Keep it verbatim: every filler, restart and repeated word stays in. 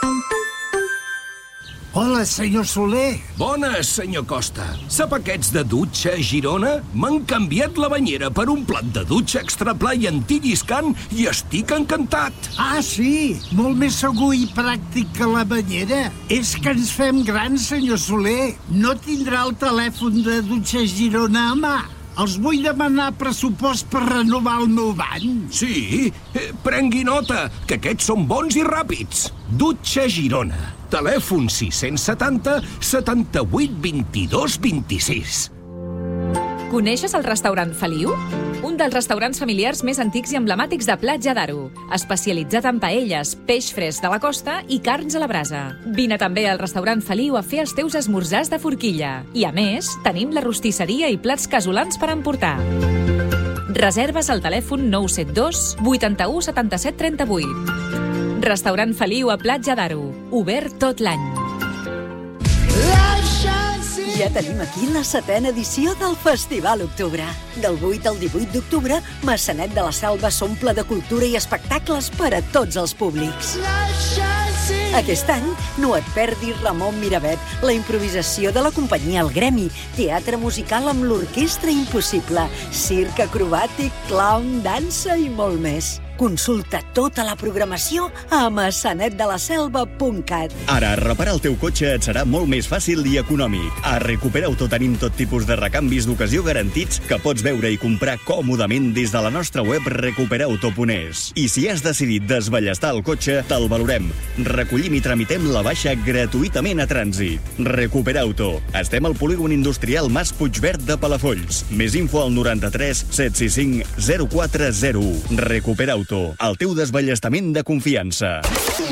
Hola, senyor Soler. Bones, senyor Costa. Sap aquests de dutxa a Girona? M'han canviat la banyera per un plat de dutxa extra pla i antilliscant i estic encantat. Ah, sí? Molt més segur i pràctic que la banyera. És que ens fem grans, senyor Soler. No tindrà el telèfon de dutxa a Girona a mà. Els vull demanar pressupost per renovar el meu bany. Sí? Eh, prengui nota, que aquests són bons i ràpids. Dutxa Girona. Telèfon sis setanta, setanta-vuit, vint-i-dos, vint-i-sis. Coneixes el restaurant Feliu? Un dels restaurants familiars més antics i emblemàtics de Platja d'Aro, especialitzat en paelles, peix fresc de la costa i carns a la brasa. Vine també al restaurant Feliu a fer els teus esmorzars de forquilla. I a més, tenim la rostisseria i plats casolans per emportar. Reserves al telèfon nou set dos, vuitanta-u, setanta-set, trenta-vuit. Restaurant Feliu a Platja d'Aro, obert tot l'any. Ja tenim aquí la setena edició del Festival Octubre. Del vuit al divuit d'octubre, Maçanet de la Selva s'omple de cultura i espectacles per a tots els públics. Aquest any, no et perdis Ramon Miravet, la improvisació de la companyia El Gremi, teatre musical amb l'Orquestra Impossible, circ acrobàtic, clown, dansa i molt més. Consulta tota la programació a maçanet de la selva punt cat. Ara, reparar el teu cotxe et serà molt més fàcil i econòmic. A Recupera Auto tenim tot tipus de recanvis d'ocasió garantits que pots veure i comprar còmodament des de la nostra web recuperauto punt es. I si has decidit desballestar el cotxe, te'l valorem. Recollim i tramitem la baixa gratuïtament a trànsit. Recupera Auto. Estem al polígon industrial Mas Puigverd de Palafolls. Més info al noranta-tres, set sis cinc, zero quatre zero u. Recupera Auto. El teu desballestament de confiança.